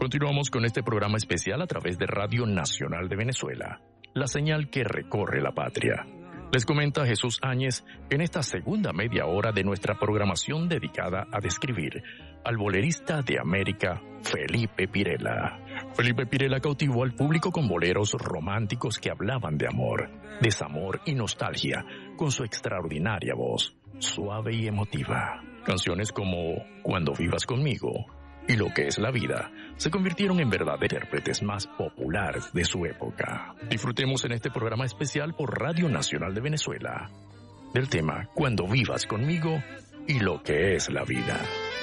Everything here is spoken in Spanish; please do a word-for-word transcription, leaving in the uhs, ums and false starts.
Continuamos con este programa especial a través de Radio Nacional de Venezuela, la señal que recorre la patria. Les comenta Jesús Áñez en esta segunda media hora de nuestra programación dedicada a describir al bolerista de América, Felipe Pirela. Felipe Pirela cautivó al público con boleros románticos que hablaban de amor, desamor y nostalgia, con su extraordinaria voz, suave y emotiva. Canciones como Cuando vivas conmigo y Lo que es la vida se convirtieron en verdaderos intérpretes más populares de su época. Disfrutemos en este programa especial por Radio Nacional de Venezuela del tema Cuando vivas conmigo y Lo que es la vida.